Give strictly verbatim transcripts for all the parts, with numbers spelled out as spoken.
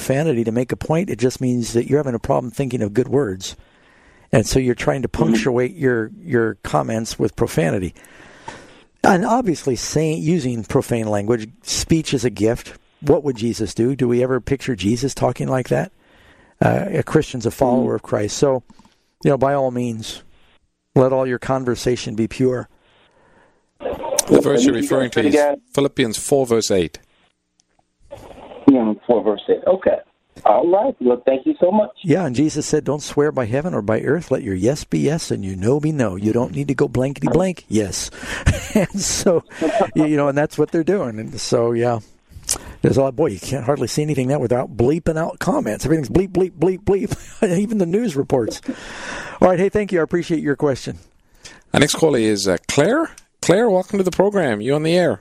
profanity to make a point. It just means that you're having a problem thinking of good words. And so you're trying to punctuate your, your comments with profanity. And obviously saying using profane language, speech is a gift. What would Jesus do? Do we ever picture Jesus talking like that? Uh, a Christian's a follower of Christ. So, you know, by all means, let all your conversation be pure. The verse you're referring to is Philippians four, verse eight. Yeah, four, verse eight. Okay. All right. Well, thank you so much. Yeah, and Jesus said, don't swear by heaven or by earth. Let your yes be yes and your no be no. You don't need to go blankety blank. Yes. And so, you know, and that's what they're doing. And so, yeah, there's a lot, boy, you can't hardly see anything now without bleeping out comments. Everything's bleep, bleep, bleep, bleep. Even the news reports. All right. Hey, thank you. I appreciate your question. Our next caller is uh, Claire. Claire, welcome to the program. You on the air?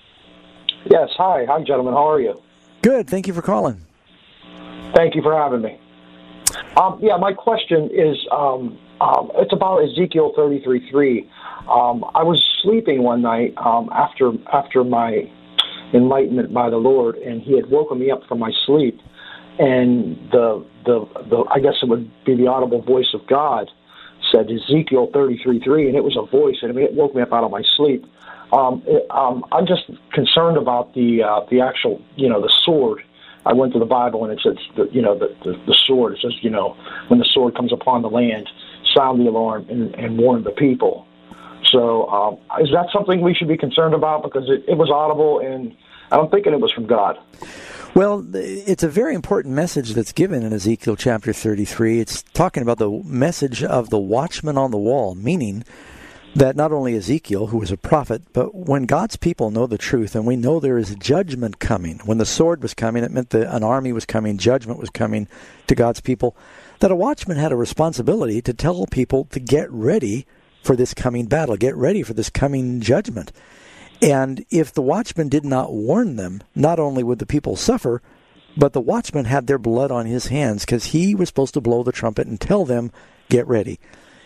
Yes. Hi. Hi, gentlemen. How are you? Good. Thank you for calling. Thank you for having me. Um, yeah, my question is, um, um, it's about Ezekiel thirty-three three. Um, I was sleeping one night um, after after my enlightenment by the Lord, and He had woken me up from my sleep, and the the the I guess it would be the audible voice of God said Ezekiel thirty-three three, and it was a voice, and it woke me up out of my sleep. Um, it, um, I'm just concerned about the uh, the actual, you know, the sword. I went to the Bible, and it says, the, you know, the, the, the sword. It says, you know, when the sword comes upon the land, sound the alarm and, and warn the people. So um, is that something we should be concerned about? Because it, it was audible, and I'm thinking it was from God. Well, it's a very important message that's given in Ezekiel chapter thirty-three. It's talking about the message of the watchman on the wall, meaning that not only Ezekiel, who was a prophet, but when God's people know the truth, and we know there is judgment coming, when the sword was coming, it meant that an army was coming, judgment was coming to God's people, that a watchman had a responsibility to tell people to get ready for this coming battle, get ready for this coming judgment. And if the watchman did not warn them, not only would the people suffer, but the watchman had their blood on his hands, because he was supposed to blow the trumpet and tell them, get ready.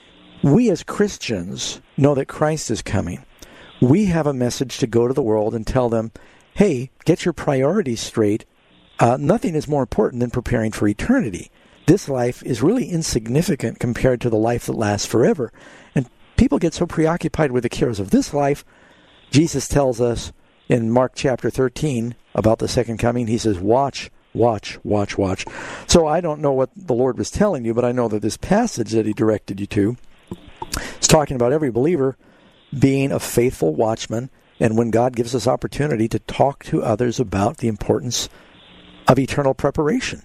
We as Christians know that Christ is coming. We have a message to go to the world and tell them, hey, get your priorities straight. Uh, nothing is more important than preparing for eternity. This life is really insignificant compared to the life that lasts forever. And people get so preoccupied with the cares of this life. Jesus tells us in Mark chapter thirteen about the second coming, he says, watch, watch, watch, watch. So I don't know what the Lord was telling you, but I know that this passage that he directed you to, it's talking about every believer being a faithful watchman, and when God gives us opportunity to talk to others about the importance of eternal preparation.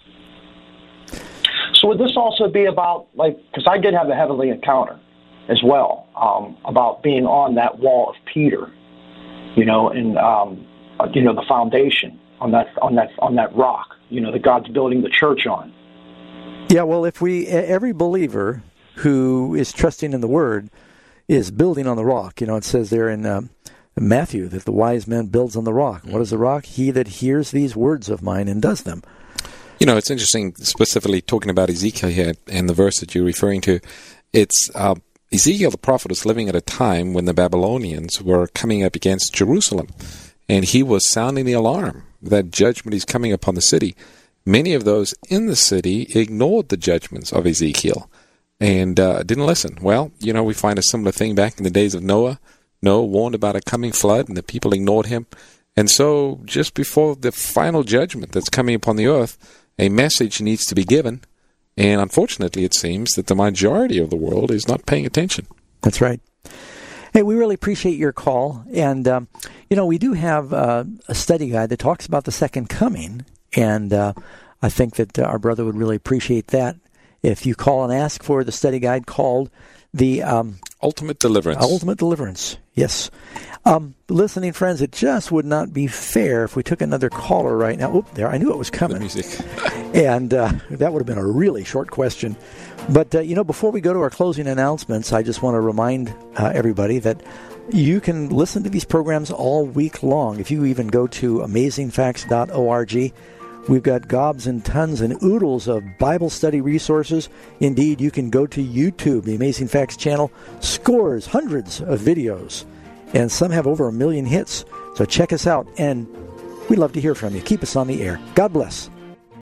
So would this also be about, like, because I did have a heavenly encounter as well, um, about being on that wall of Peter, you know, and, um, you know, the foundation on that, on that, on that rock, you know, that God's building the church on. Yeah, well, if we, every believer who is trusting in the Word is building on the rock. You know, it says there in um, Matthew that the wise man builds on the rock. What is the rock? He that hears these words of mine and does them. You know, it's interesting, specifically talking about Ezekiel here and the verse that you're referring to. It's uh, Ezekiel the prophet was living at a time when the Babylonians were coming up against Jerusalem, and he was sounding the alarm that judgment is coming upon the city. Many of those in the city ignored the judgments of Ezekiel and uh, didn't listen. Well, you know, we find a similar thing back in the days of Noah. Noah warned about a coming flood, and the people ignored him. And so just before the final judgment that's coming upon the earth, a message needs to be given. And unfortunately, it seems that the majority of the world is not paying attention. That's right. Hey, we really appreciate your call. And, um, you know, we do have uh, a study guide that talks about the second coming. And uh, I think that uh, our brother would really appreciate that. If you call and ask for the study guide called the um, Ultimate Deliverance. Ultimate Deliverance, yes. Um, listening friends, it just would not be fair if we took another caller right now. Oop, there, I knew it was coming. The music. And uh, that would have been a really short question. But, uh, you know, before we go to our closing announcements, I just want to remind uh, everybody that you can listen to these programs all week long. If you even go to amazing facts dot org, we've got gobs and tons and oodles of Bible study resources. Indeed, you can go to YouTube, the Amazing Facts channel, scores, hundreds of videos, and some have over a million hits. So check us out, and we'd love to hear from you. Keep us on the air. God bless.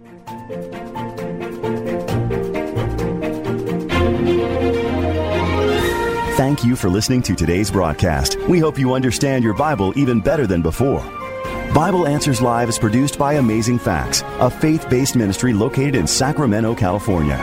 Thank you for listening to today's broadcast. We hope you understand your Bible even better than before. Bible Answers Live is produced by Amazing Facts, a faith-based ministry located in Sacramento, California.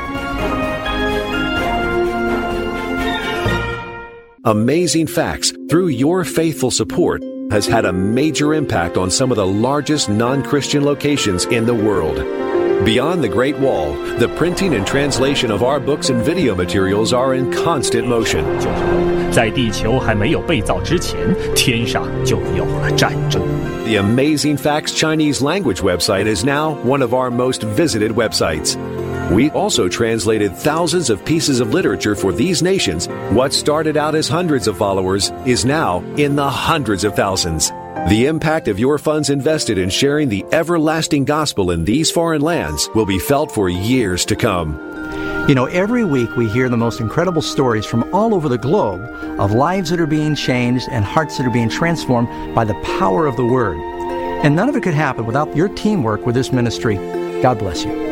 Amazing Facts, through your faithful support, has had a major impact on some of the largest non-Christian locations in the world. Beyond the Great Wall, the printing and translation of our books and video materials are in constant motion. 在地球还没有被造之前，天上就有了战争。 The Amazing Facts Chinese language website is now one of our most visited websites. We also translated thousands of pieces of literature for these nations. What started out as hundreds of followers is now in the hundreds of thousands. The impact of your funds invested in sharing the everlasting gospel in these foreign lands will be felt for years to come. You know, every week we hear the most incredible stories from all over the globe of lives that are being changed and hearts that are being transformed by the power of the Word. And none of it could happen without your teamwork with this ministry. God bless you.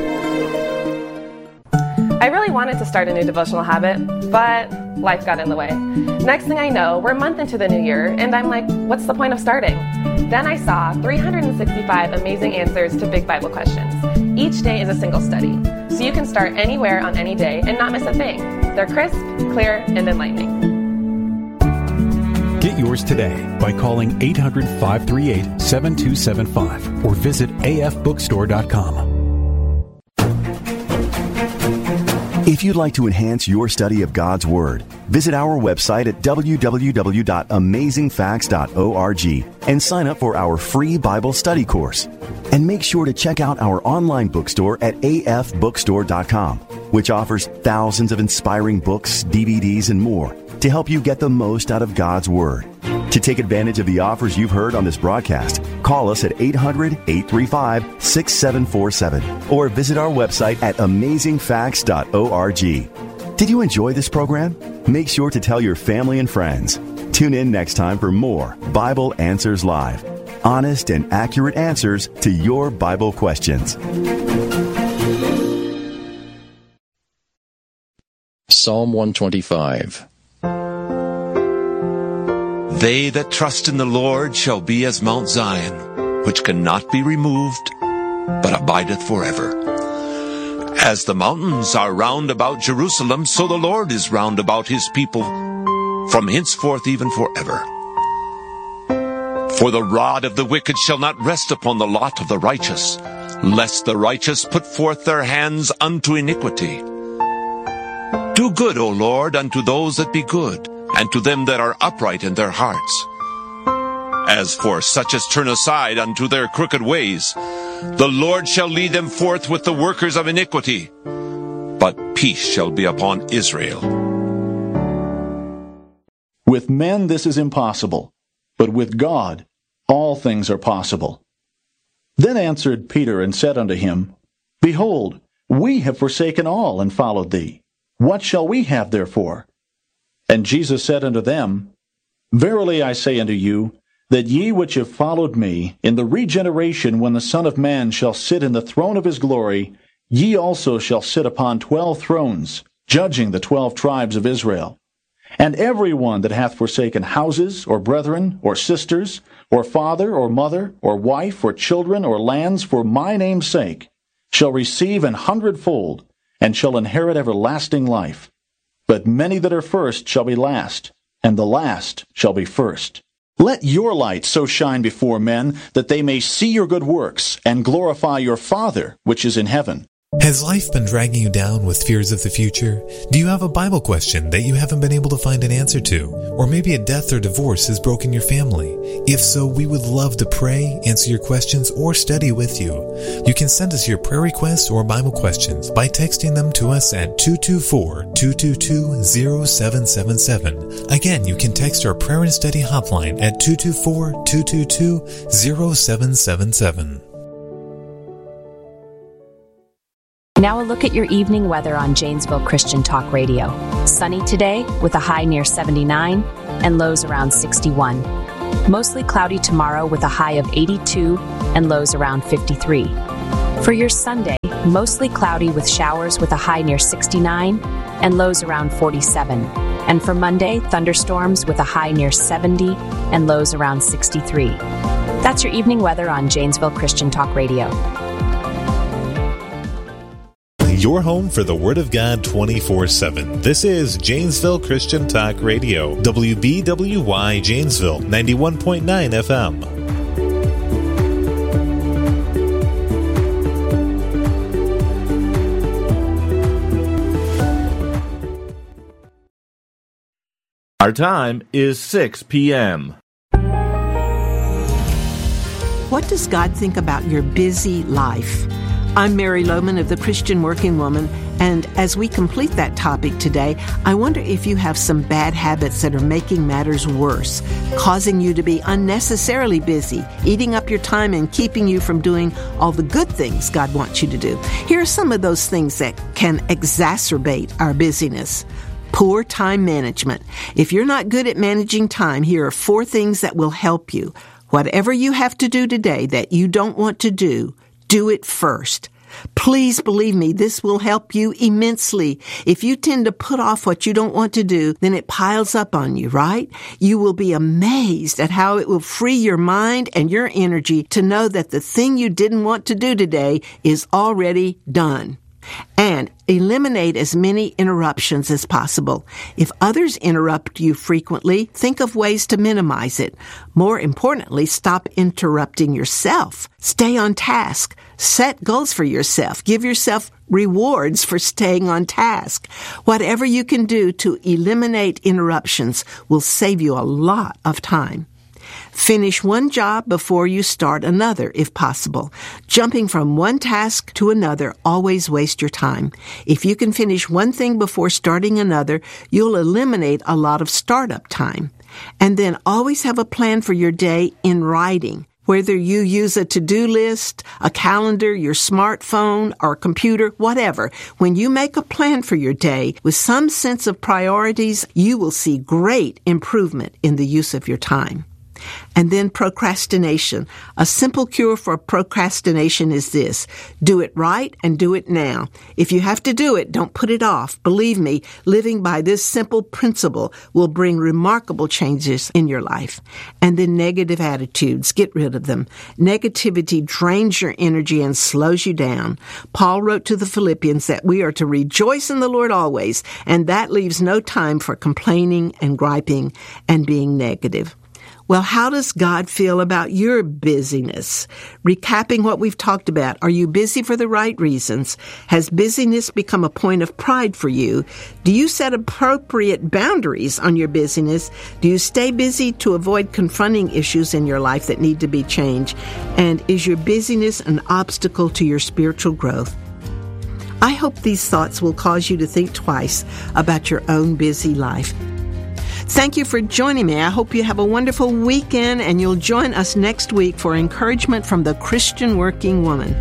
I really wanted to start a new devotional habit, but life got in the way. Next thing I know, we're a month into the new year, and I'm like, what's the point of starting? Then I saw three hundred sixty-five amazing answers to big Bible questions. Each day is a single study, so you can start anywhere on any day and not miss a thing. They're crisp, clear, and enlightening. Get yours today by calling eight hundred, five three eight, seven two seven five or visit a f bookstore dot com. If you'd like to enhance your study of God's Word, visit our website at w w w dot amazing facts dot org and sign up for our free Bible study course. And make sure to check out our online bookstore at a f bookstore dot com, which offers thousands of inspiring books, D V Ds, and more to help you get the most out of God's Word. To take advantage of the offers you've heard on this broadcast, call us at eight hundred, eight three five, six seven four seven or visit our website at amazing facts dot org. Did you enjoy this program? Make sure to tell your family and friends. Tune in next time for more Bible Answers Live. Honest and accurate answers to your Bible questions. Psalm one twenty-five. They that trust in the Lord shall be as Mount Zion, which cannot be removed, but abideth forever. As the mountains are round about Jerusalem, so the Lord is round about his people, from henceforth even forever. For the rod of the wicked shall not rest upon the lot of the righteous, lest the righteous put forth their hands unto iniquity. Do good, O Lord, unto those that be good, and to them that are upright in their hearts. As for such as turn aside unto their crooked ways, the Lord shall lead them forth with the workers of iniquity, but peace shall be upon Israel. With men this is impossible, but with God all things are possible. Then answered Peter and said unto him, Behold, we have forsaken all and followed thee. What shall we have therefore? And Jesus said unto them, Verily I say unto you, that ye which have followed me, in the regeneration when the Son of Man shall sit in the throne of his glory, ye also shall sit upon twelve thrones, judging the twelve tribes of Israel. And every one that hath forsaken houses, or brethren, or sisters, or father, or mother, or wife, or children, or lands, for my name's sake, shall receive an hundredfold, and shall inherit everlasting life. But many that are first shall be last, and the last shall be first. Let your light so shine before men, that they may see your good works, and glorify your Father which is in heaven. Has life been dragging you down with fears of the future? Do you have a Bible question that you haven't been able to find an answer to? Or maybe a death or divorce has broken your family? If so, we would love to pray, answer your questions, or study with you. You can send us your prayer requests or Bible questions by texting them to us at two two four, two two two, zero seven seven seven. Again, you can text our prayer and study hotline at two two four, two two two, zero seven seven seven. Now a look at your evening weather on Janesville Christian Talk Radio. Sunny today with a high near seventy-nine and lows around sixty-one. Mostly cloudy tomorrow with a high of eighty-two and lows around fifty-three. For your Sunday, mostly cloudy with showers with a high near sixty-nine and lows around forty-seven. And for Monday, thunderstorms with a high near seventy and lows around sixty-three. That's your evening weather on Janesville Christian Talk Radio. Your home for the Word of God twenty-four seven. This is Janesville Christian Talk Radio, W B W Y Janesville, ninety-one point nine F M. Our time is six p.m. What does God think about your busy life? I'm Mary Lohman of the Christian Working Woman, and as we complete that topic today, I wonder if you have some bad habits that are making matters worse, causing you to be unnecessarily busy, eating up your time and keeping you from doing all the good things God wants you to do. Here are some of those things that can exacerbate our busyness. Poor time management. If you're not good at managing time, here are four things that will help you. Whatever you have to do today that you don't want to do, do it first. Please believe me, this will help you immensely. If you tend to put off what you don't want to do, then it piles up on you, right? You will be amazed at how it will free your mind and your energy to know that the thing you didn't want to do today is already done. And eliminate as many interruptions as possible. If others interrupt you frequently, think of ways to minimize it. More importantly, stop interrupting yourself. Stay on task. Set goals for yourself. Give yourself rewards for staying on task. Whatever you can do to eliminate interruptions will save you a lot of time. Finish one job before you start another, if possible. Jumping from one task to another always wastes your time. If you can finish one thing before starting another, you'll eliminate a lot of startup time. And then always have a plan for your day in writing. Whether you use a to-do list, a calendar, your smartphone, or computer, whatever, when you make a plan for your day with some sense of priorities, you will see great improvement in the use of your time. And then procrastination. A simple cure for procrastination is this. Do it right and do it now. If you have to do it, don't put it off. Believe me, living by this simple principle will bring remarkable changes in your life. And then negative attitudes. Get rid of them. Negativity drains your energy and slows you down. Paul wrote to the Philippians that we are to rejoice in the Lord always, and that leaves no time for complaining and griping and being negative. Well, how does God feel about your busyness? Recapping what we've talked about, are you busy for the right reasons? Has busyness become a point of pride for you? Do you set appropriate boundaries on your busyness? Do you stay busy to avoid confronting issues in your life that need to be changed? And is your busyness an obstacle to your spiritual growth? I hope these thoughts will cause you to think twice about your own busy life. Thank you for joining me. I hope you have a wonderful weekend and you'll join us next week for encouragement from the Christian Working Woman.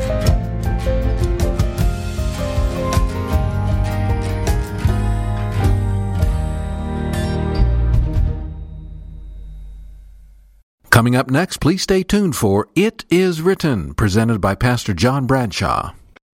Coming up next, please stay tuned for It Is Written, presented by Pastor John Bradshaw.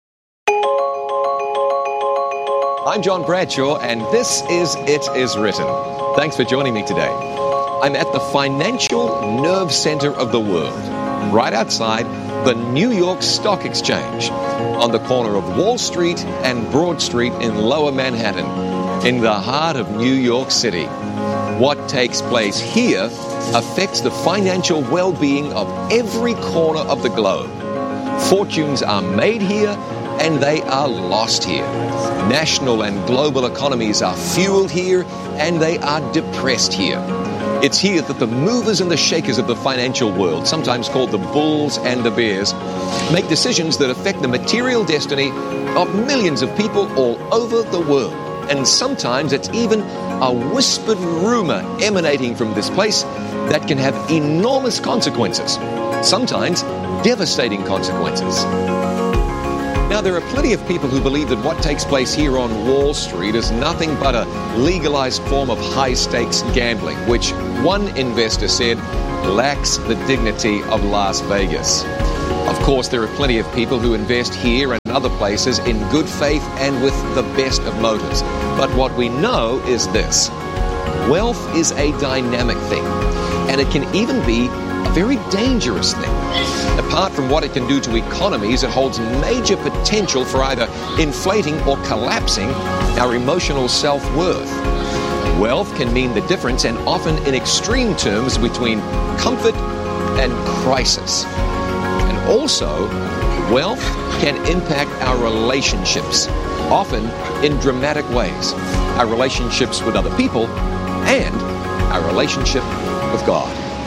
I'm John Bradshaw, and this is It Is Written. Thanks for joining me today. I'm at the financial nerve center of the world, right outside the New York Stock Exchange, on the corner of Wall Street and Broad Street in Lower Manhattan, in the heart of New York City. What takes place here affects the financial well-being of every corner of the globe. Fortunes are made here, and they are lost here. National and global economies are fueled here, and they are depressed here. It's here that the movers and the shakers of the financial world, sometimes called the bulls and the bears, make decisions that affect the material destiny of millions of people all over the world. And sometimes it's even a whispered rumor emanating from this place that can have enormous consequences, sometimes devastating consequences. Now, there are plenty of people who believe that what takes place here on Wall Street is nothing but a legalized form of high-stakes gambling, which one investor said lacks the dignity of Las Vegas. Of course, there are plenty of people who invest here and other places in good faith and with the best of motives. But what we know is this: wealth is a dynamic thing, and it can even be a very dangerous thing. Apart from what it can do to economies, it holds major potential for either inflating or collapsing our emotional self-worth. Wealth can mean the difference, and often in extreme terms, between comfort and crisis. And also, wealth can impact our relationships, often in dramatic ways. Our relationships with other people and our relationship with God.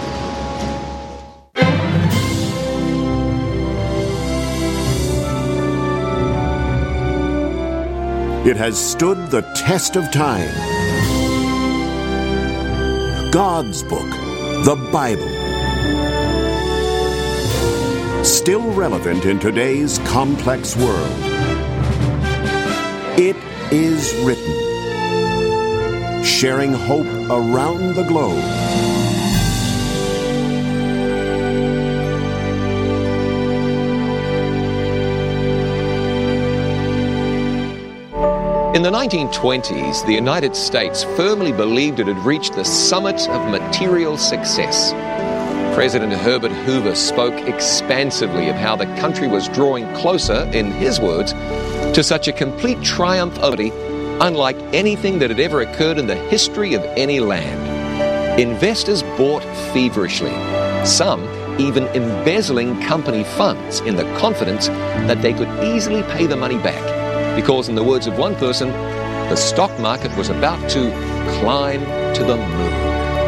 It has stood the test of time. God's book, the Bible. Still relevant in today's complex world. It is written. Sharing hope around the globe. In the nineteen twenties, the United States firmly believed it had reached the summit of material success. President Herbert Hoover spoke expansively of how the country was drawing closer, in his words, to such a complete triumph of it, unlike anything that had ever occurred in the history of any land. Investors bought feverishly, some even embezzling company funds in the confidence that they could easily pay the money back. Because, in the words of one person, the stock market was about to climb to the moon.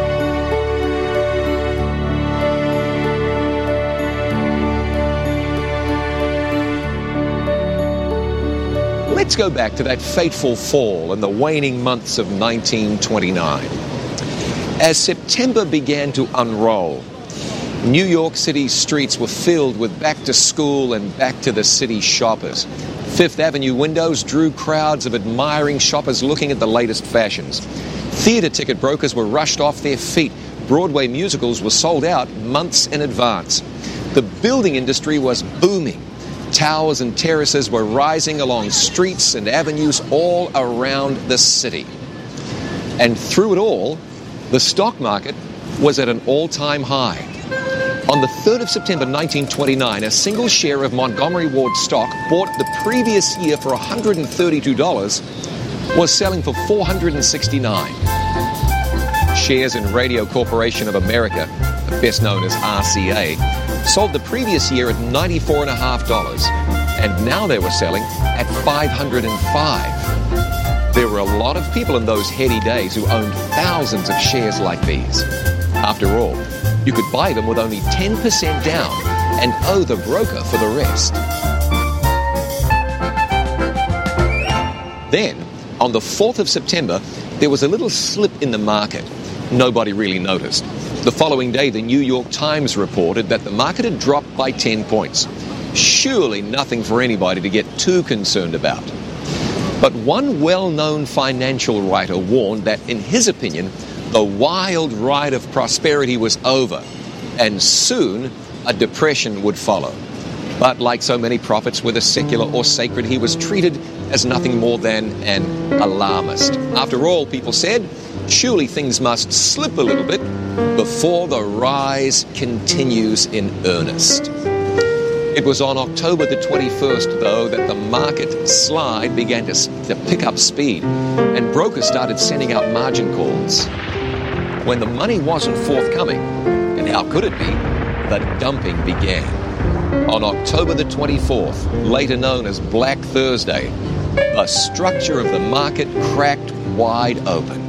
Let's go back to that fateful fall in the waning months of nineteen twenty-nine. As September began to unroll, New York City streets were filled with back-to-school and back-to-the-city shoppers. Fifth Avenue windows drew crowds of admiring shoppers looking at the latest fashions. Theater ticket brokers were rushed off their feet. Broadway musicals were sold out months in advance. The building industry was booming. Towers and terraces were rising along streets and avenues all around the city. And through it all, the stock market was at an all-time high. On the third of September nineteen twenty-nine, a single share of Montgomery Ward stock bought the previous year for one hundred thirty-two dollars was selling for four hundred sixty-nine dollars. Shares in Radio Corporation of America, best known as R C A, sold the previous year at ninety-four dollars and fifty cents, and now they were selling at five hundred five dollars. There were a lot of people in those heady days who owned thousands of shares like these. After all, you could buy them with only ten percent down and owe the broker for the rest. Then, on the fourth of September, there was a little slip in the market. Nobody really noticed. The following day, the New York Times reported that the market had dropped by ten points. Surely nothing for anybody to get too concerned about. But one well-known financial writer warned that, in his opinion, the wild ride of prosperity was over, and soon a depression would follow. But like so many prophets, whether secular or sacred, he was treated as nothing more than an alarmist. After all, people said, surely things must slip a little bit before the rise continues in earnest. It was on October the twenty-first, though, that the market slide began to, to pick up speed, and brokers started sending out margin calls. When the money wasn't forthcoming, and how could it be, the dumping began. On October the twenty-fourth, later known as Black Thursday, the structure of the market cracked wide open.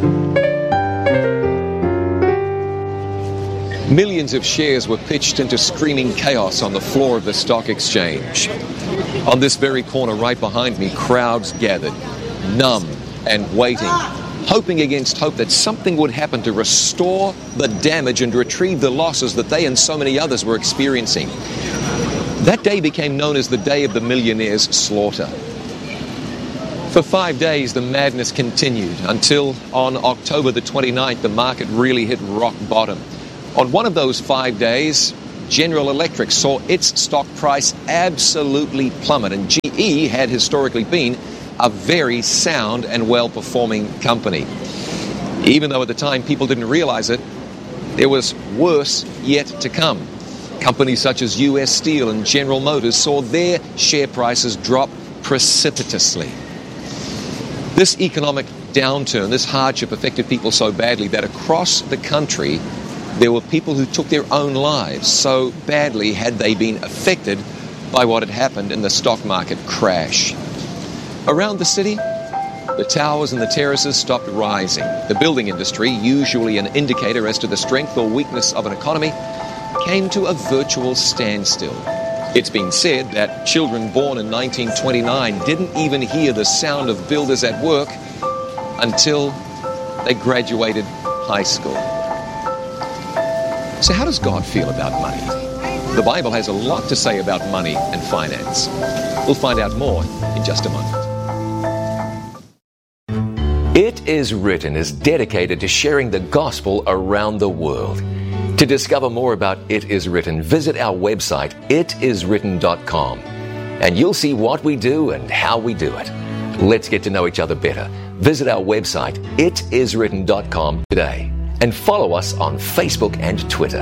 Millions of shares were pitched into screaming chaos on the floor of the stock exchange. On this very corner right behind me, crowds gathered, numb and waiting, hoping against hope that something would happen to restore the damage and retrieve the losses that they and so many others were experiencing. That day became known as the Day of the Millionaire's Slaughter. For five days, the madness continued until on October the twenty-ninth, the market really hit rock bottom. On one of those five days, General Electric saw its stock price absolutely plummet, and G E had historically been a very sound and well-performing company. Even though at the time people didn't realize it, there was worse yet to come. Companies such as U S Steel and General Motors saw their share prices drop precipitously. This economic downturn, this hardship affected people so badly that across the country there were people who took their own lives, so badly had they been affected by what had happened in the stock market crash. Around the city, the towers and the terraces stopped rising. The building industry, usually an indicator as to the strength or weakness of an economy, came to a virtual standstill. It's been said that children born in nineteen twenty-nine didn't even hear the sound of builders at work until they graduated high school. So how does God feel about money? The Bible has a lot to say about money and finance. We'll find out more in just a moment. It Is Written is dedicated to sharing the gospel around the world. To discover more about It Is Written, visit our website, it is written dot com, and you'll see what we do and how we do it. Let's get to know each other better. Visit our website, it is written dot com today, and follow us on Facebook and Twitter.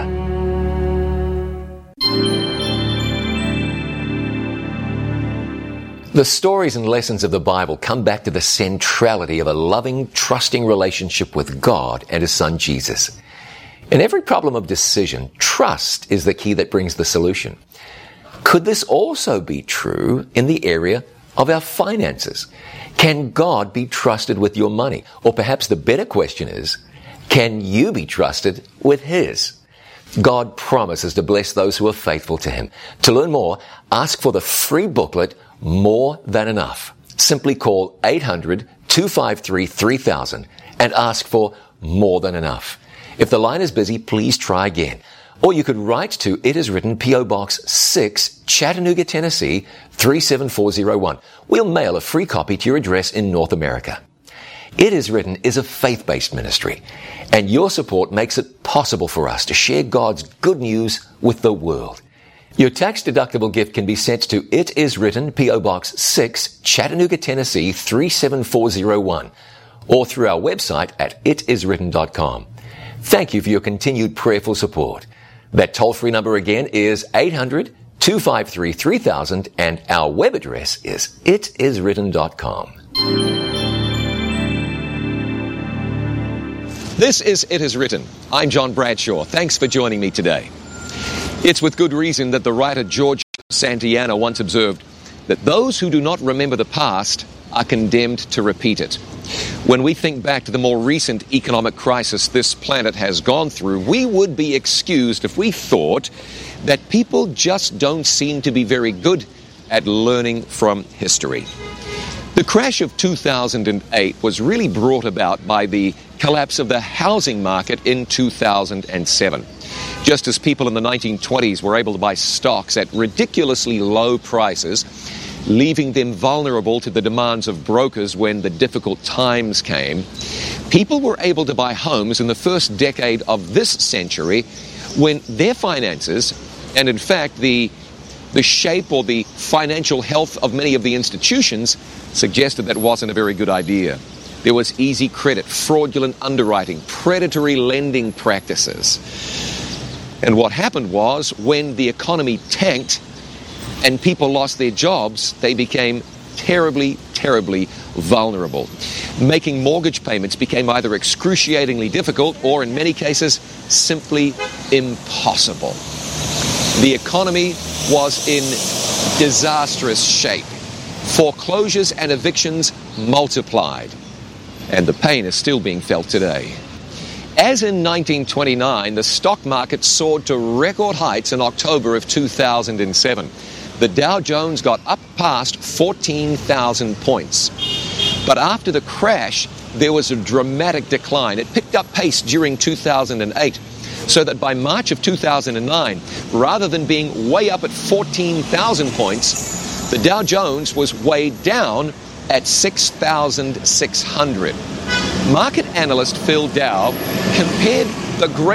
The stories and lessons of the Bible come back to the centrality of a loving, trusting relationship with God and His Son Jesus. In every problem of decision, trust is the key that brings the solution. Could this also be true in the area of our finances? Can God be trusted with your money? Or perhaps the better question is, can you be trusted with His? God promises to bless those who are faithful to Him. To learn more, ask for the free booklet, More Than Enough. Simply call eight hundred, two five three, three thousand and ask for More Than Enough. If the line is busy, please try again. Or you could write to It Is Written, P O Box six, Chattanooga, Tennessee, three seven four zero one. We'll mail a free copy to your address in North America. It Is Written is a faith-based ministry, and your support makes it possible for us to share God's good news with the world. Your tax-deductible gift can be sent to It Is Written, P O Box six, Chattanooga, Tennessee, three seven four zero one, or through our website at it is written dot com. Thank you for your continued prayerful support. That toll-free number again is eight hundred, two five three, three thousand, and our web address is it is written dot com. This is It Is Written. I'm John Bradshaw. Thanks for joining me today. It's with good reason that the writer George Santayana once observed that those who do not remember the past are condemned to repeat it. When we think back to the more recent economic crisis this planet has gone through, we would be excused if we thought that people just don't seem to be very good at learning from history. The crash of two thousand eight was really brought about by the collapse of the housing market in two thousand seven. Just as people in the nineteen twenties were able to buy stocks at ridiculously low prices, leaving them vulnerable to the demands of brokers when the difficult times came, people were able to buy homes in the first decade of this century when their finances, and in fact the the shape or the financial health of many of the institutions, suggested that wasn't a very good idea. There was easy credit, fraudulent underwriting, predatory lending practices. And what happened was, when the economy tanked and people lost their jobs, they became terribly, terribly vulnerable. Making mortgage payments became either excruciatingly difficult or, in many cases, simply impossible. The economy was in disastrous shape. Foreclosures and evictions multiplied, and the pain is still being felt today. As in nineteen twenty-nine, the stock market soared to record heights in October of two thousand seven. The Dow Jones got up past fourteen thousand points. But after the crash, there was a dramatic decline. It picked up pace during two thousand eight, so that by March of two thousand nine, rather than being way up at fourteen thousand points, the Dow Jones was way down at six thousand six hundred. Market analyst Phil Dow compared the great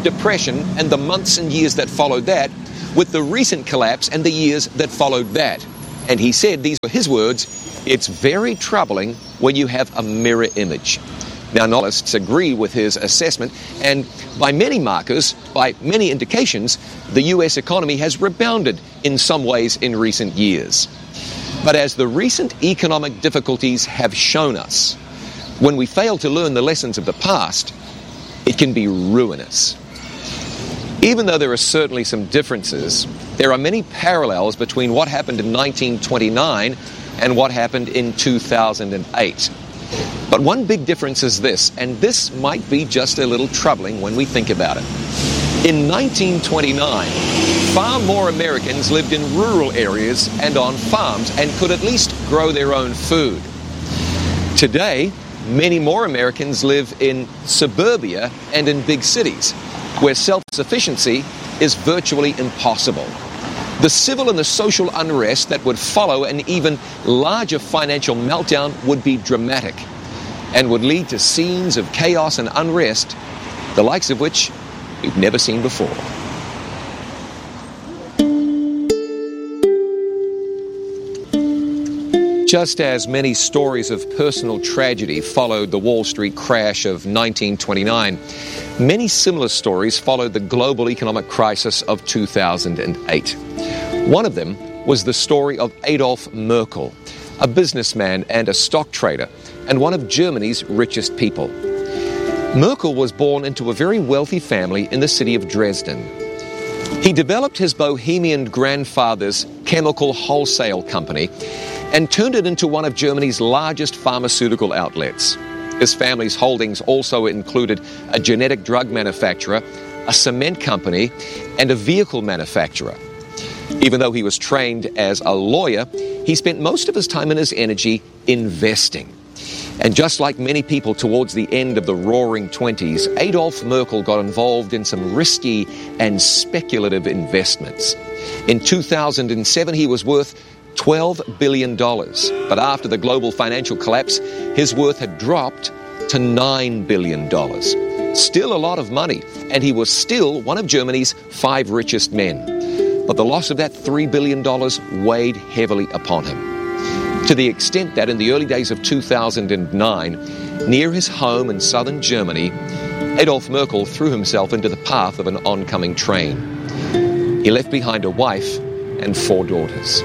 Depression and the months and years that followed that with the recent collapse and the years that followed that. And he said, these were his words, "It's very troubling when you have a mirror image." Now, analysts agree with his assessment, and by many markers, by many indications, the U S economy has rebounded in some ways in recent years. But as the recent economic difficulties have shown us, when we fail to learn the lessons of the past, it can be ruinous. Even though there are certainly some differences, there are many parallels between what happened in nineteen twenty-nine and what happened in two thousand eight. But one big difference is this, and this might be just a little troubling when we think about it. In nineteen twenty-nine, far more Americans lived in rural areas and on farms and could at least grow their own food. Today, many more Americans live in suburbia and in big cities, where self-sufficiency is virtually impossible. The civil and the social unrest that would follow an even larger financial meltdown would be dramatic and would lead to scenes of chaos and unrest, the likes of which we've never seen before. Just as many stories of personal tragedy followed the Wall Street crash of nineteen twenty-nine, many similar stories followed the global economic crisis of two thousand eight. One of them was the story of Adolf Merkel, a businessman and a stock trader, and one of Germany's richest people. Merkel was born into a very wealthy family in the city of Dresden. He developed his bohemian grandfather's chemical wholesale company and turned it into one of Germany's largest pharmaceutical outlets. His family's holdings also included a genetic drug manufacturer, a cement company, and a vehicle manufacturer. Even though he was trained as a lawyer, he spent most of his time and his energy investing. And just like many people towards the end of the Roaring Twenties, Adolf Merkel got involved in some risky and speculative investments. In two thousand seven, he was worth twelve billion dollars. But after the global financial collapse, his worth had dropped to nine billion dollars. Still a lot of money, and he was still one of Germany's five richest men. But the loss of that three billion dollars weighed heavily upon him, to the extent that in the early days of two thousand nine, near his home in southern Germany, Adolf Merkel threw himself into the path of an oncoming train. He left behind a wife and four daughters.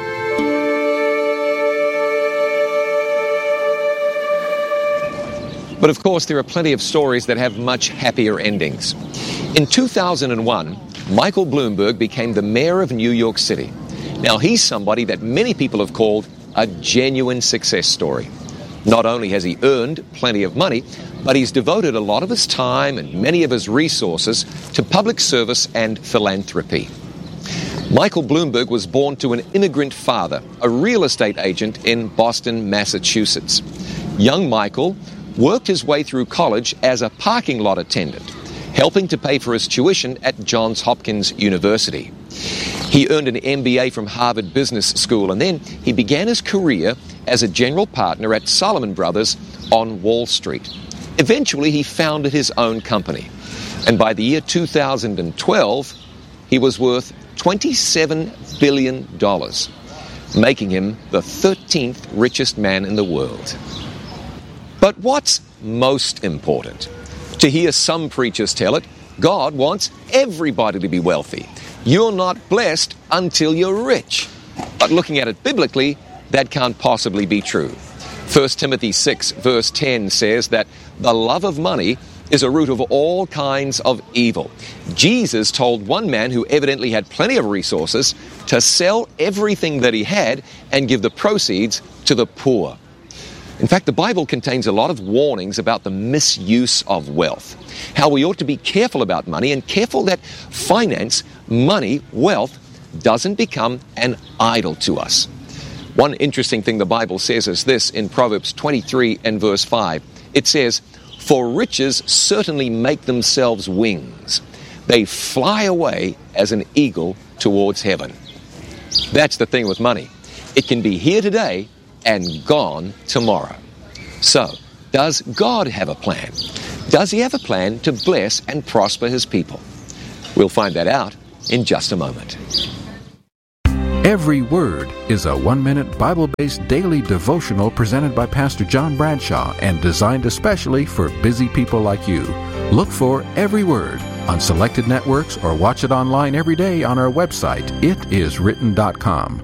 But of course, there are plenty of stories that have much happier endings. In two thousand one, Michael Bloomberg became the mayor of New York City. Now, he's somebody that many people have called a genuine success story. Not only has he earned plenty of money, but he's devoted a lot of his time and many of his resources to public service and philanthropy. Michael Bloomberg was born to an immigrant father, a real estate agent in Boston, Massachusetts. Young Michael worked his way through college as a parking lot attendant, helping to pay for his tuition at Johns Hopkins University. He earned an M B A from Harvard Business School, and then he began his career as a general partner at Salomon Brothers on Wall Street. Eventually, he founded his own company, and by the year two thousand twelve, he was worth twenty-seven billion dollars, making him the thirteenth richest man in the world. But what's most important? To hear some preachers tell it, God wants everybody to be wealthy. You're not blessed until you're rich. But looking at it biblically, that can't possibly be true. First Timothy six verse ten says that the love of money is a root of all kinds of evil. Jesus told one man who evidently had plenty of resources to sell everything that he had and give the proceeds to the poor. In fact, the Bible contains a lot of warnings about the misuse of wealth, how we ought to be careful about money and careful that finance, money, wealth doesn't become an idol to us. One interesting thing the Bible says is this in Proverbs twenty-three and verse five. It says, "For riches certainly make themselves wings. They fly away as an eagle towards heaven." That's the thing with money. It can be here today and gone tomorrow. So, does God have a plan? Does he have a plan to bless and prosper his people? We'll find that out in just a moment. Every Word is a one-minute Bible-based daily devotional presented by Pastor John Bradshaw and designed especially for busy people like you. Look for Every Word on selected networks or watch it online every day on our website, it is written dot com.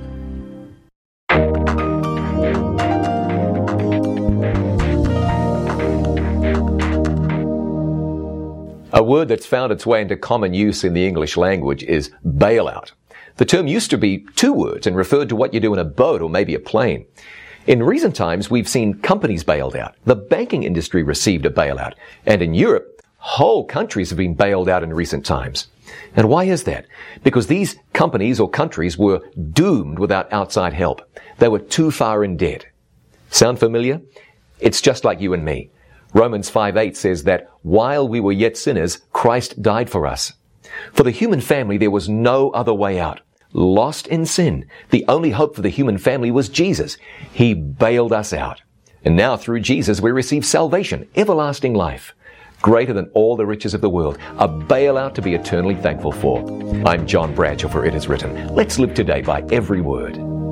A word that's found its way into common use in the English language is bailout. The term used to be two words and referred to what you do in a boat or maybe a plane. In recent times, we've seen companies bailed out. The banking industry received a bailout. And in Europe, whole countries have been bailed out in recent times. And why is that? Because these companies or countries were doomed without outside help. They were too far in debt. Sound familiar? It's just like you and me. Romans five eight says that while we were yet sinners, Christ died for us. For the human family, there was no other way out. Lost in sin, the only hope for the human family was Jesus. He bailed us out. And now through Jesus, we receive salvation, everlasting life, greater than all the riches of the world, a bailout to be eternally thankful for. I'm John Bradshaw for It Is Written. Let's live today by every word.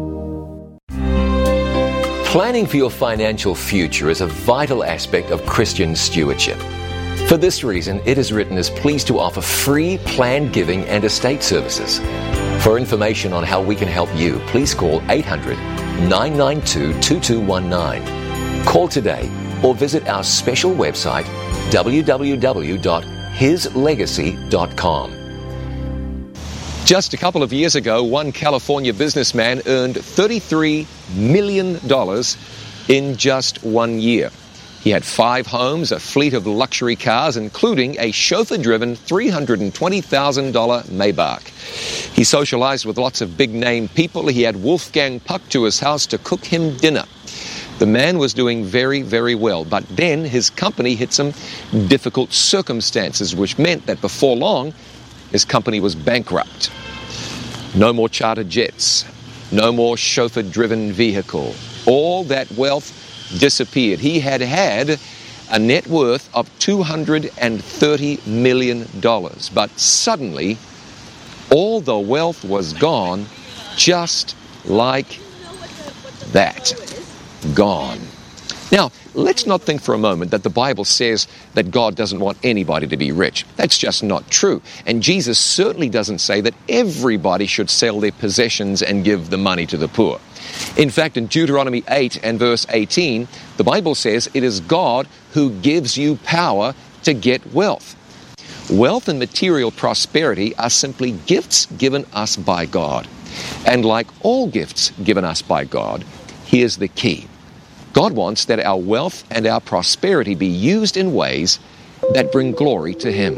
Planning for your financial future is a vital aspect of Christian stewardship. For this reason, It Is Written is pleased to offer free planned giving and estate services. For information on how we can help you, please call eight hundred, nine nine two, two two one nine. Call today or visit our special website, w w w dot his legacy dot com. Just a couple of years ago, one California businessman earned thirty-three million dollars in just one year. He had five homes, a fleet of luxury cars, including a chauffeur-driven three hundred twenty thousand dollars Maybach. He socialized with lots of big-name people. He had Wolfgang Puck to his house to cook him dinner. The man was doing very, very well, but then his company hit some difficult circumstances, which meant that before long, his company was bankrupt. No more charter jets, no more chauffeur-driven vehicle. All that wealth disappeared. He had had a net worth of two hundred thirty million dollars, but suddenly all the wealth was gone just like that. Gone. Now, let's not think for a moment that the Bible says that God doesn't want anybody to be rich. That's just not true. And Jesus certainly doesn't say that everybody should sell their possessions and give the money to the poor. In fact, in Deuteronomy eight and verse eighteen, the Bible says it is God who gives you power to get wealth. Wealth and material prosperity are simply gifts given us by God. And like all gifts given us by God, here's the key. God wants that our wealth and our prosperity be used in ways that bring glory to Him.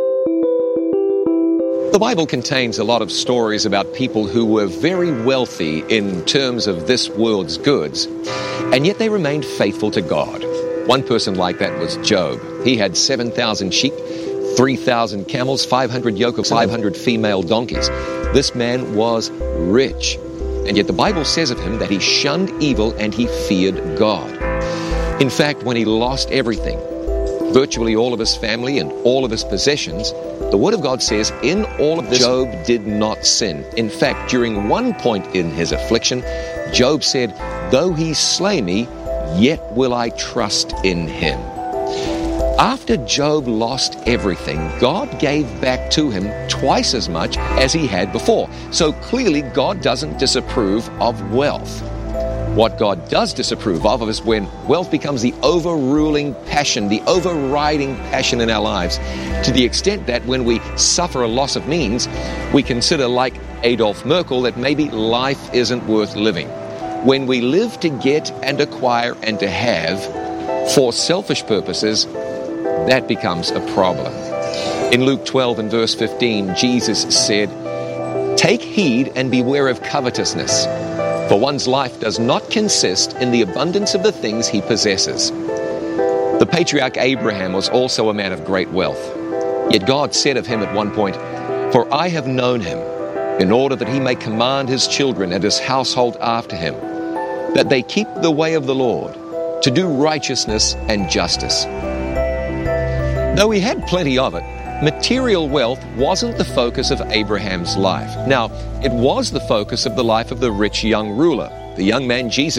The Bible contains a lot of stories about people who were very wealthy in terms of this world's goods, and yet they remained faithful to God. One person like that was Job. He had seven thousand sheep, three thousand camels, five hundred yoke of five hundred female donkeys. This man was rich. And yet the Bible says of him that he shunned evil and he feared God. In fact, when he lost everything, virtually all of his family and all of his possessions, the Word of God says, in all of this, Job did not sin. In fact, during one point in his affliction, Job said, though he slay me, yet will I trust in him. After Job lost everything, God gave back to him twice as much as he had before. So clearly, God doesn't disapprove of wealth. What God does disapprove of is when wealth becomes the overruling passion, the overriding passion in our lives, to the extent that when we suffer a loss of means, we consider, like Adolf Merkel, that maybe life isn't worth living. When we live to get and acquire and to have for selfish purposes, that becomes a problem. In Luke twelve and verse fifteen, Jesus said, take heed and beware of covetousness, for one's life does not consist in the abundance of the things he possesses. The patriarch Abraham was also a man of great wealth. Yet God said of him at one point, for I have known him, in order that he may command his children and his household after him, that they keep the way of the Lord, to do righteousness and justice. Though he had plenty of it, material wealth wasn't the focus of Abraham's life. Now, it was the focus of the life of the rich young ruler, the young man Jesus